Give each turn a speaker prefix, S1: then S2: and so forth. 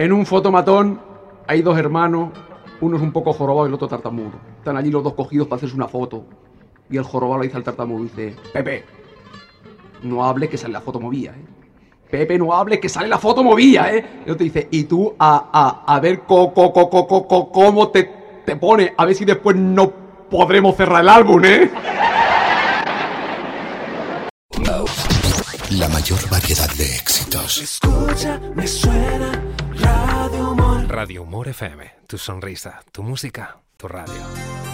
S1: En un fotomatón hay dos hermanos, uno es un poco jorobado y el otro tartamudo. Están allí los dos cogidos para hacerse una foto. Y el jorobado le dice al tartamudo, dice, Pepe, no hables que sale la foto movida, Pepe, no hables que sale la foto movida, Y el otro dice, y tú a ver cómo te pone, a ver si después no podremos cerrar el álbum,
S2: La mayor variedad de éxitos.
S3: Escucha, me suena Radio Humor.
S4: Radio Humor FM, tu sonrisa, tu música, tu radio.